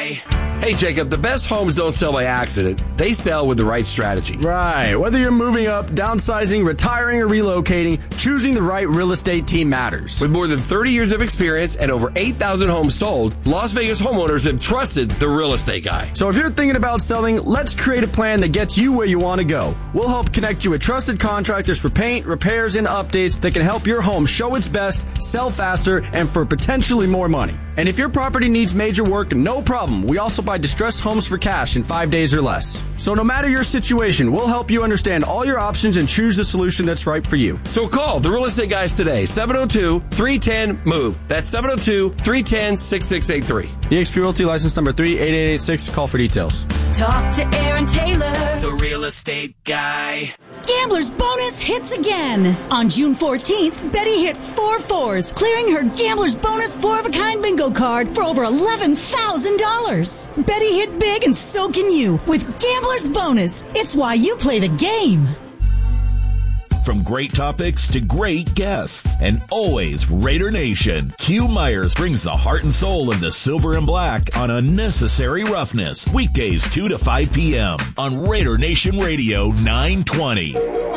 Guy. Hey, Jacob, the best homes don't sell by accident. They sell with the right strategy. Right. Whether you're moving up, downsizing, retiring, or relocating, choosing the right real estate team matters. With more than 30 years of experience and over 8,000 homes sold, Las Vegas homeowners have trusted the Real Estate Guy. So if you're thinking about selling, let's create a plan that gets you where you want to go. We'll help connect you with trusted contractors for paint, repairs, and updates that can help your home show its best, sell faster, and for potentially more money. And if your property needs major work, no problem. We also buy distressed homes for cash in 5 days or less. So no matter your situation, we'll help you understand all your options and choose the solution that's right for you. So call the Real Estate Guys today, 702-310-MOVE. That's 702-310-6683. eXp Realty license number 38886. Call for details. Talk to Aaron Taylor, The Real Estate Guy. Gambler's Bonus hits again. On June 14th, Betty hit 4 fours, clearing her Gambler's Bonus 4-of-a-kind bingo card for over $11,000. Betty hit big and so can you with Gambler's Bonus. It's why you play the game. From great topics to great guests, and always Raider Nation, Hugh Myers brings the heart and soul of the silver and black on Unnecessary Roughness. Weekdays 2 to 5 p.m. on Raider Nation Radio 920.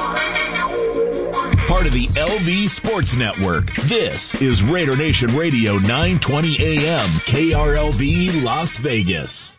Part of the LV Sports Network. This is Raider Nation Radio 920 AM, KRLV Las Vegas.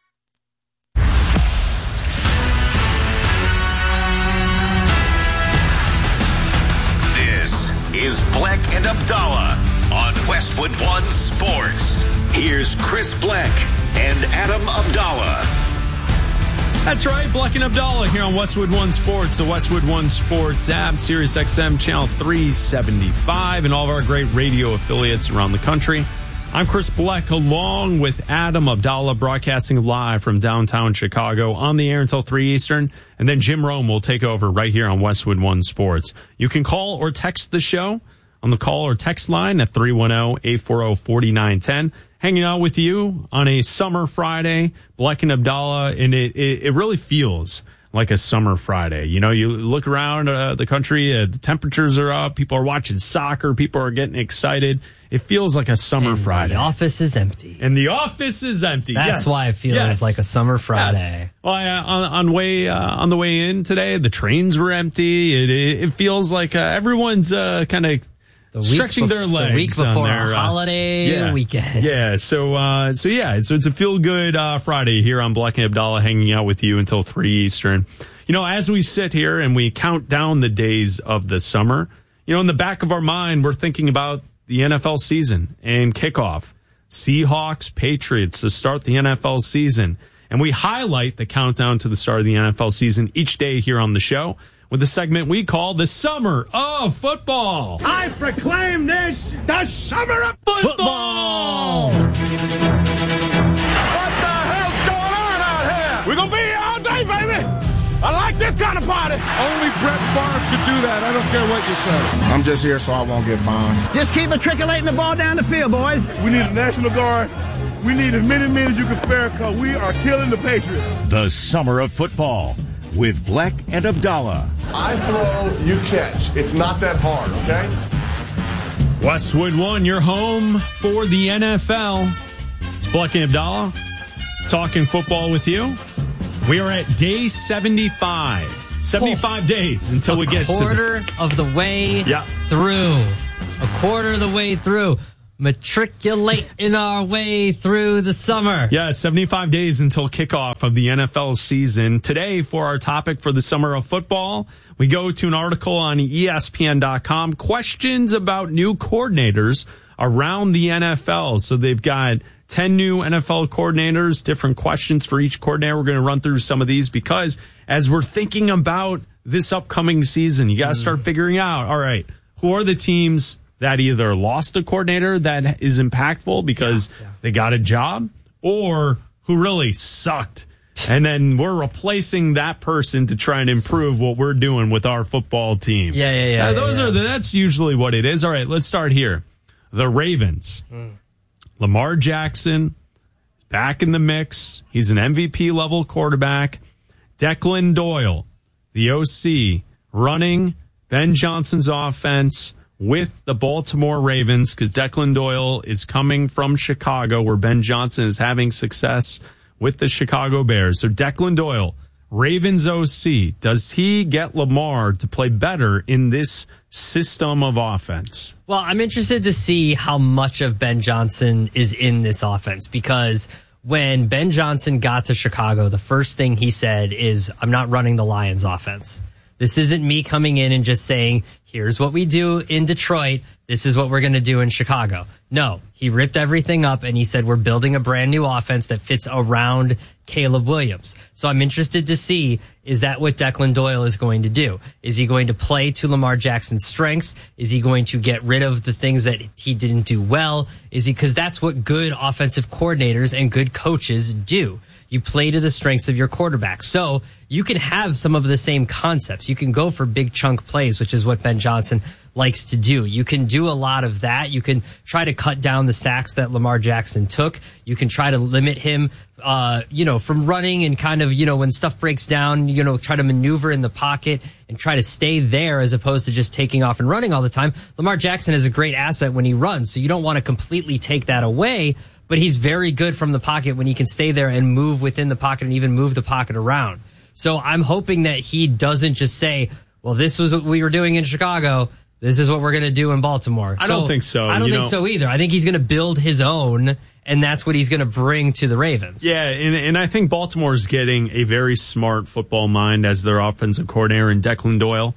Is Black and Abdallah on Westwood One Sports. Here's Chris Black and Adam Abdallah. That's right, Black and Abdallah here on Westwood One Sports, the Westwood One Sports app, Sirius XM channel 375, and all of our great radio affiliates around the country. I'm Chris Black, along with Adam Abdallah, broadcasting live from downtown Chicago on the air until 3 Eastern. And then Jim Rome will take over right here on Westwood One Sports. You can call or text the show on the call or text line at 310-840-4910. Hanging out with you on a summer Friday, Black and Abdallah, and it really feels like a summer Friday. You know, you look around the country, the temperatures are up, people are watching soccer, people are getting excited. It feels like a summer Friday. The office is empty. And the office is empty. That's why it feels like a summer Friday. Yes. Well, on the way in today, the trains were empty. It feels like everyone's kind of stretching their legs. The week before a holiday weekend. Yeah. So it's a feel good Friday here on Black and Abdallah, hanging out with you until 3 Eastern. You know, as we sit here and we count down the days of the summer, you know, in the back of our mind, we're thinking about the NFL season and kickoff. Seahawks, Patriots to start the NFL season. And we highlight the countdown to the start of the NFL season each day here on the show with a segment we call the Summer of Football. I proclaim this the Summer of Football! What the hell's going on out here? We're going to be here all day, baby. I like this kind of party. Only Brett Favre could do that. I don't care what you say. I'm just here so I won't get fined. Just keep matriculating the ball down the field, boys. We need a National Guard. We need as many men as you can spare because we are killing the Patriots. The Summer of Football with Black and Abdallah. I throw, you catch. It's not that hard, okay? Westwood One, your home for the NFL. It's Black and Abdallah talking football with you. We are at day 75. 75 days until we get to a quarter of the way through. A quarter of the way through. Matriculating our way through the summer. Yeah, 75 days until kickoff of the NFL season. Today, for our topic for the Summer of Football, we go to an article on ESPN.com. Questions about new coordinators around the NFL. So they've got 10 new NFL coordinators, different questions for each coordinator. We're going to run through some of these because as we're thinking about this upcoming season, you got to start figuring out, all right, who are the teams that either lost a coordinator that is impactful because they got a job, or who really sucked. And then we're replacing that person to try and improve what we're doing with our football team. That's usually what it is. All right, let's start here. The Ravens. Lamar Jackson, back in the mix. He's an MVP level quarterback. Declan Doyle, the OC, running Ben Johnson's offense with the Baltimore Ravens because Declan Doyle is coming from Chicago where Ben Johnson is having success with the Chicago Bears. So Declan Doyle, Ravens OC, does he get Lamar to play better in this system of offense? Well, I'm interested to see how much of Ben Johnson is in this offense because when Ben Johnson got to Chicago, the first thing he said is, I'm not running the Lions offense. This isn't me coming in and just saying, here's what we do in Detroit. This is what we're going to do in Chicago. No, he ripped everything up and he said, we're building a brand new offense that fits around Caleb Williams. So I'm interested to see, is that what Declan Doyle is going to do? Is he going to play to Lamar Jackson's strengths? Is he going to get rid of the things that he didn't do well? Is he, because that's what good offensive coordinators and good coaches do. You play to the strengths of your quarterback. So you can have some of the same concepts. You can go for big chunk plays, which is what Ben Johnson likes to do. You can do a lot of that. You can try to cut down the sacks that Lamar Jackson took. You can try to limit him, from running and kind of, when stuff breaks down, try to maneuver in the pocket and try to stay there as opposed to just taking off and running all the time. Lamar Jackson is a great asset when he runs, so you don't want to completely take that away. But he's very good from the pocket when he can stay there and move within the pocket and even move the pocket around. So I'm hoping that he doesn't just say, well, this was what we were doing in Chicago. This is what we're going to do in Baltimore. I don't think so. I don't think so either. I think he's going to build his own, and that's what he's going to bring to the Ravens. Yeah, and I think Baltimore is getting a very smart football mind as their offensive coordinator in Declan Doyle.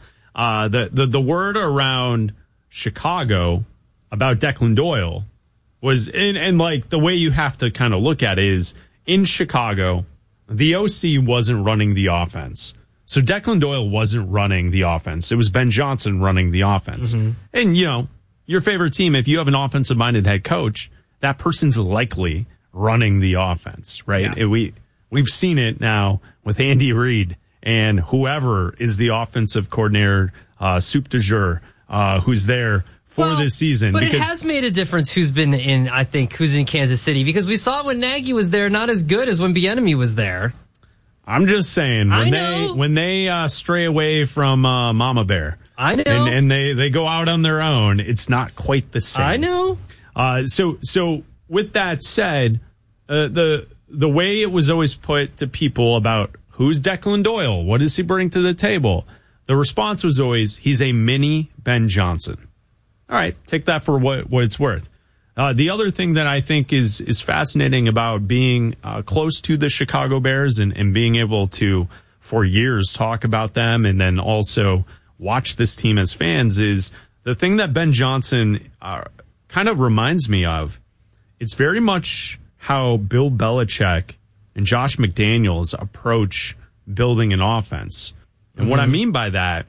The word around Chicago about Declan Doyle was, and like the way you have to kind of look at it is, in Chicago, the OC wasn't running the offense. So Declan Doyle wasn't running the offense. It was Ben Johnson running the offense. Mm-hmm. And, your favorite team, if you have an offensive-minded head coach, that person's likely running the offense, right? Yeah. We've seen it now with Andy Reid and whoever is the offensive coordinator, soup du jour, who's there for this season. But it has made a difference who's in Kansas City, because we saw when Nagy was there, not as good as when Bieniemy was there. I'm just saying, when they stray away from Mama Bear, I know, and they go out on their own, it's not quite the same. I know. So with that said, the way it was always put to people about who's Declan Doyle, what does he bring to the table, the response was always, he's a mini Ben Johnson. All right, take that for what it's worth. The other thing that I think is fascinating about being close to the Chicago Bears and being able to, for years, talk about them and then also watch this team as fans is the thing that Ben Johnson kind of reminds me of. It's very much how Bill Belichick and Josh McDaniels approach building an offense. And what I mean by that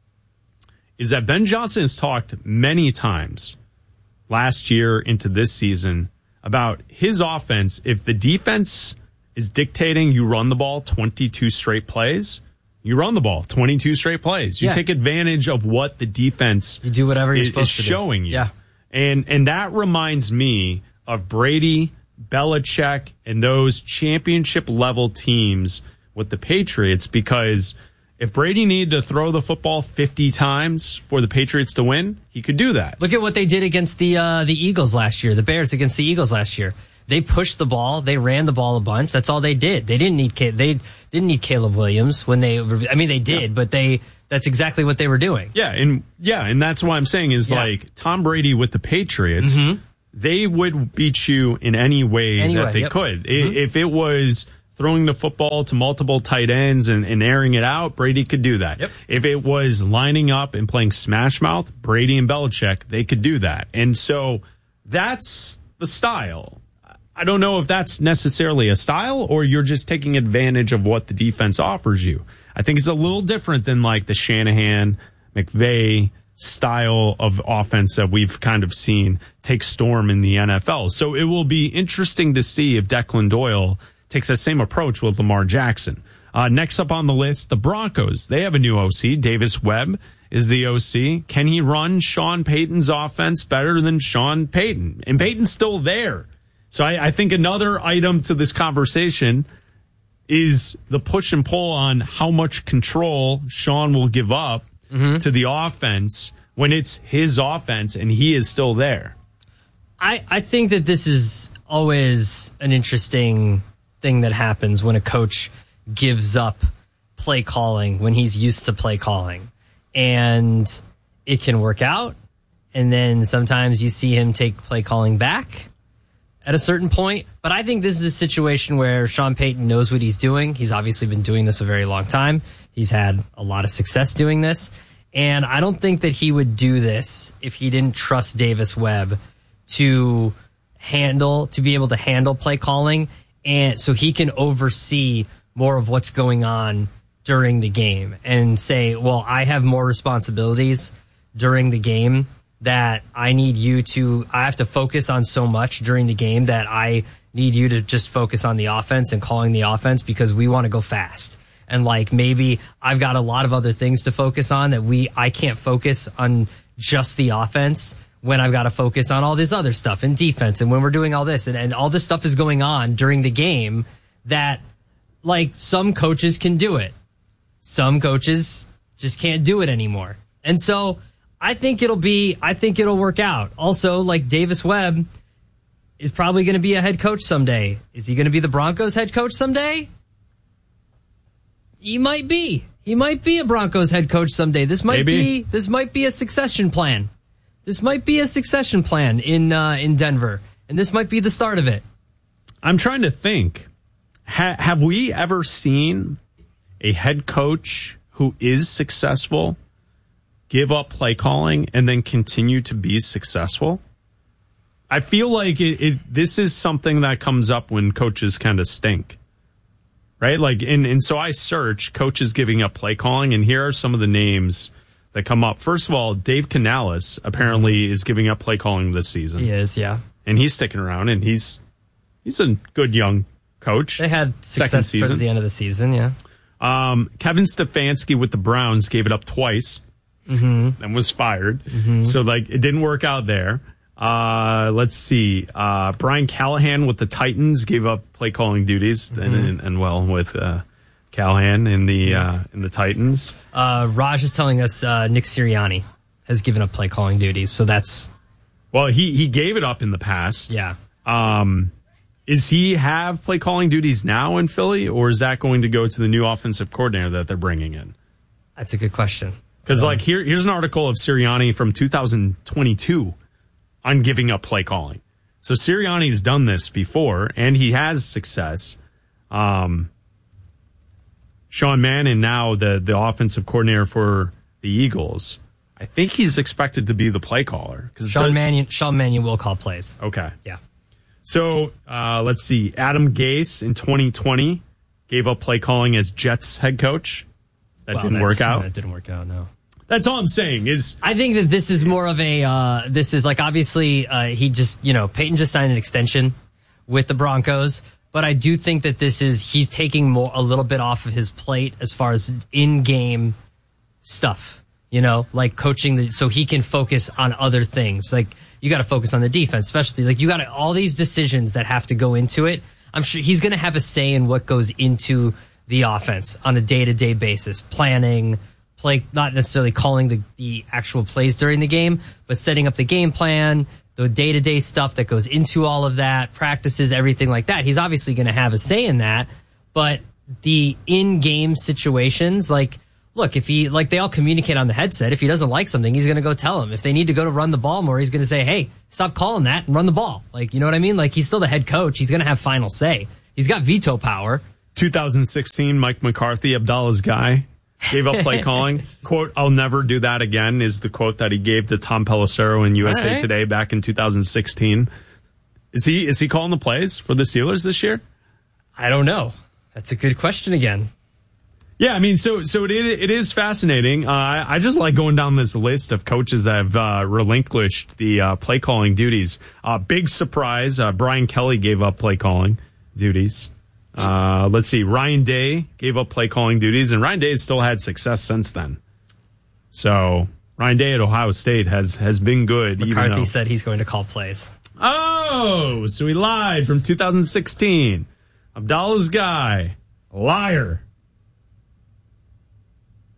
is that Ben Johnson has talked many times last year into this season about his offense. If the defense is dictating you run the ball 22 straight plays, you run the ball 22 straight plays. You take advantage of what the defense you do whatever you're supposed to do. Showing you. Yeah. And that reminds me of Brady, Belichick, and those championship level teams with the Patriots, because if Brady needed to throw the football 50 times for the Patriots to win, he could do that. Look at what they did against the Eagles last year, the Bears against the Eagles last year. They pushed the ball. They ran the ball a bunch. That's all they did. They didn't need Caleb Williams when they did, but that's exactly what they were doing. And that's what I'm saying is like Tom Brady with the Patriots, they would beat you in any way that they could. If it was throwing the football to multiple tight ends and airing it out, Brady could do that. Yep. If it was lining up and playing smash mouth, Brady and Belichick, they could do that. And so that's the style. I don't know if that's necessarily a style or you're just taking advantage of what the defense offers you. I think it's a little different than like the Shanahan, McVay style of offense that we've kind of seen take storm in the NFL. So it will be interesting to see if Declan Doyle takes that same approach with Lamar Jackson. Next up on the list, the Broncos. They have a new OC. Davis Webb is the OC. Can he run Sean Payton's offense better than Sean Payton? And Payton's still there. So I think another item to this conversation is the push and pull on how much control Sean will give up to the offense when it's his offense and he is still there? I think that this is always an interesting thing that happens when a coach gives up play calling when he's used to play calling. And it can work out. And then sometimes you see him take play calling back at a certain point. But I think this is a situation where Sean Payton knows what he's doing. He's obviously been doing this a very long time. He's had a lot of success doing this. And I don't think that he would do this if he didn't trust Davis Webb to be able to handle play calling, and so he can oversee more of what's going on during the game and say, well, I have more responsibilities during the game that I have to focus on so much during the game that I need you to just focus on the offense and calling the offense because we want to go fast. And like maybe I've got a lot of other things to focus on that I can't focus on just the offense when I've got to focus on all this other stuff and defense and when we're doing all this and all this stuff is going on during the game that like some coaches can do it. Some coaches just can't do it anymore. And so I think it'll work out. Also, like Davis Webb is probably going to be a head coach someday. Is he going to be the Broncos head coach someday? He might be. He might be a Broncos head coach someday. This might be a succession plan. This might be a succession plan in Denver, and this might be the start of it. I'm trying to think. Have we ever seen a head coach who is successful give up play calling and then continue to be successful? I feel like this is something that comes up when coaches kind of stink, right? Like, and so I search coaches giving up play calling, and here are some of the names that come up. First of all, Dave Canales apparently is giving up play calling this season. He is, yeah. And he's sticking around, and he's a good young coach. They had success towards the end of the season, yeah. Kevin Stefanski with the Browns gave it up twice and was fired. So, like, it didn't work out there. Let's see. Brian Callahan with the Titans gave up play calling duties and with Callahan in the Titans. Raj is telling us Nick Sirianni has given up play calling duties, so that's he gave it up in the past. Yeah. Is he have play calling duties now in Philly, or is that going to go to the new offensive coordinator that they're bringing in? That's a good question. Because here's an article of Sirianni from 2022 on giving up play calling. So Sirianni's done this before, and he has success. Sean Mannion, now the offensive coordinator for the Eagles, I think he's expected to be the play caller. Sean Mannion will call plays. Okay. Yeah. So let's see. Adam Gase in 2020 gave up play calling as Jets head coach. That didn't work out. That didn't work out, no. That's all I'm saying is I think that this is more of a this is like obviously he just Peyton just signed an extension with the Broncos, but I do think that he's taking a little bit off of his plate as far as in-game stuff, like coaching so he can focus on other things. Like you got to focus on the defense, especially like you got all these decisions that have to go into it. I'm sure he's going to have a say in what goes into the offense on a day-to-day basis, planning, not necessarily calling the actual plays during the game, but setting up the game plan, the day-to-day stuff that goes into all of that, practices, everything like that. He's obviously going to have a say in that, but the in-game situations, look, if they all communicate on the headset. If he doesn't like something, he's going to go tell him. If they need to go to run the ball more, he's going to say, hey, stop calling that and run the ball. You know what I mean? He's still the head coach. He's going to have final say. He's got veto power. 2016, Mike McCarthy, Abdallah's guy, gave up play calling. Quote, I'll never do that again is the quote that he gave to Tom Pelissero in USA Today back in 2016. Is he calling the plays for the Steelers this year? I don't know. That's a good question again. Yeah, I mean, so it is fascinating. I just like going down this list of coaches that have relinquished the play calling duties. Big surprise, Brian Kelly gave up play calling duties. Let's see, Ryan Day gave up play calling duties, and Ryan Day has still had success since then. So Ryan Day at Ohio State has been good. McCarthy said he's going to call plays. Oh, so he lied from 2016. Abdallah's guy, liar.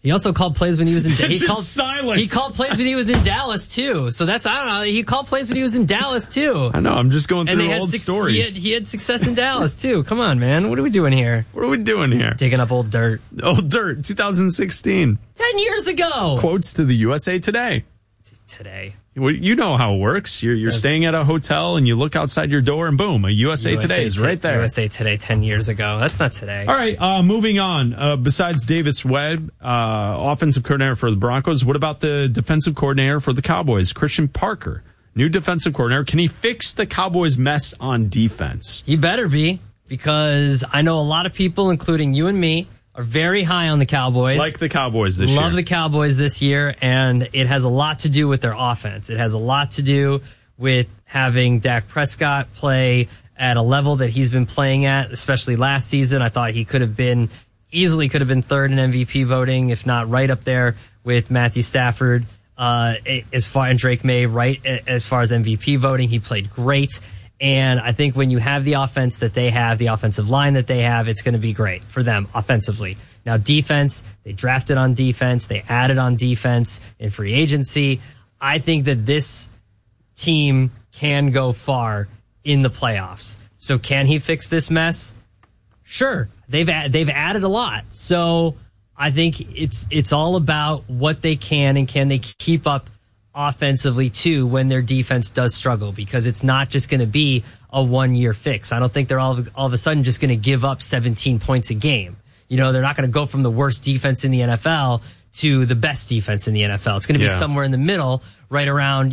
He also called plays when he was in silence. He called plays when he was in Dallas too. So that's, I don't know. He called plays when he was in Dallas too. I know. I'm just going through old stories. He had success in Dallas too. Come on, man. What are we doing here? Digging up old dirt. Old dirt. 2016. 10 years ago. Quotes to the USA Today. Today. You know how it works. You're staying at a hotel and you look outside your door and boom, a USA Today is right there. USA Today 10 years ago. That's not today. All right, moving on. Besides Davis Webb, offensive coordinator for the Broncos, what about the defensive coordinator for the Cowboys, Christian Parker? New defensive coordinator. Can he fix the Cowboys' mess on defense? He better be, because I know a lot of people, including you and me, are very high on the Cowboys. Like the Cowboys this year. Love the Cowboys this year, and it has a lot to do with their offense. It has a lot to do with having Dak Prescott play at a level that he's been playing at, especially last season. I thought he easily could have been third in MVP voting, if not right up there with Matthew Stafford, and Drake May, right as far as MVP voting. He played great. And I think when you have the offense that they have, the offensive line that they have, it's going to be great for them offensively. Now, defense, they drafted on defense. They added on defense in free agency. I think that this team can go far in the playoffs. So can he fix this mess? Sure. They've added a lot. So I think it's all about what they can, and can they keep up offensively too when their defense does struggle, because it's not just going to be a 1-year fix. I don't think they're all of a sudden just going to give up 17 points a game. They're not going to go from the worst defense in the NFL to the best defense in the NFL. It's going to be somewhere in the middle, right around,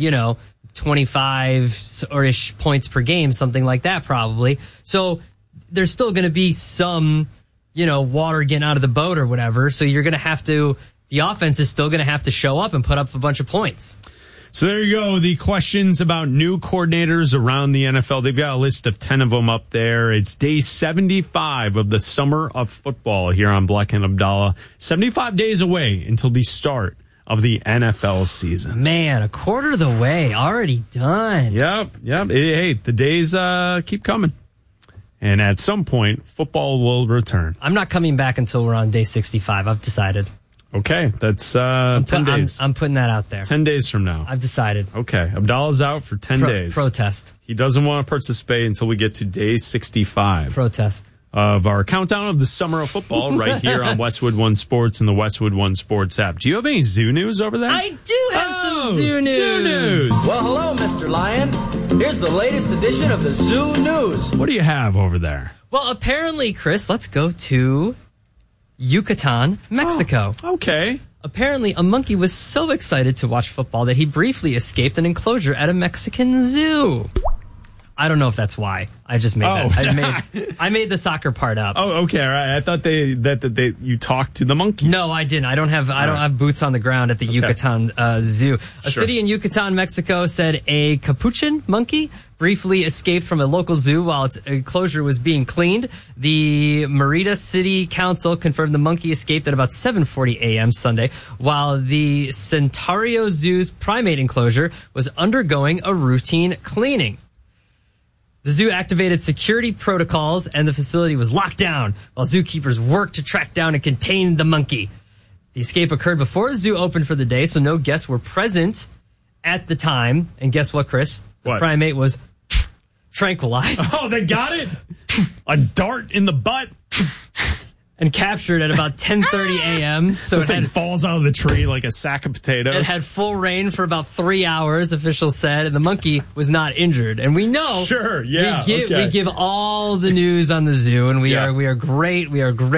25 or ish points per game, something like that probably. So there's still going to be some, water getting out of the boat or whatever. So you're going to the offense is still going to have to show up and put up a bunch of points. So there you go. The questions about new coordinators around the NFL. They've got a list of 10 of them up there. It's day 75 of the summer of football here on Black and Abdallah. 75 days away until the start of the NFL season. Man, a quarter of the way already done. Yep. Hey, the days keep coming. And at some point, football will return. I'm not coming back until we're on day 65. I've decided. Okay, that's 10 days. I'm putting that out there. 10 days from now. I've decided. Okay, Abdallah's out for 10 days. Protest. He doesn't want to participate until we get to day 65. Protest. Of our countdown of the summer of football right here on Westwood One Sports and the Westwood One Sports app. Do you have any zoo news over there? I do have some zoo news. Well, hello, Mr. Lion. Here's the latest edition of the Zoo News. What do you have over there? Well, apparently, Chris, let's go to Yucatan, Mexico. Oh, okay. Apparently, a monkey was so excited to watch football that he briefly escaped an enclosure at a Mexican zoo. I don't know if that's why. I just made that. I made the soccer part up. Oh, okay. All right. I thought you talked to the monkey. No, I didn't. I don't have boots on the ground at the Yucatan Zoo. A city in Yucatan, Mexico said a capuchin monkey briefly escaped from a local zoo while its enclosure was being cleaned. The Merida City Council confirmed the monkey escaped at about 7:40 a.m. Sunday, while the Centario Zoo's primate enclosure was undergoing a routine cleaning. The zoo activated security protocols and the facility was locked down while zookeepers worked to track down and contain the monkey. The escape occurred before the zoo opened for the day, so no guests were present at the time. And guess what, Chris? The primate was tranquilized. Oh, they got it? A dart in the butt. And captured at about 10:30 a.m. So it falls out of the tree like a sack of potatoes. It had full reign for about 3 hours, officials said, and the monkey was not injured. And we know, sure, yeah, we give all the news on the zoo, and we are great. We are great.